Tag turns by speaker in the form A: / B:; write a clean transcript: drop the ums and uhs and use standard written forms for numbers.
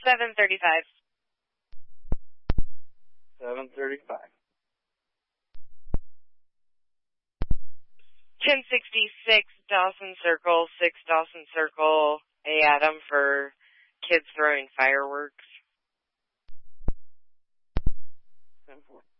A: 7:35.
B: 7:35.
A: 1066 Dawson Circle, 6 Dawson Circle, A. Adam for kids throwing fireworks.
B: 10:40.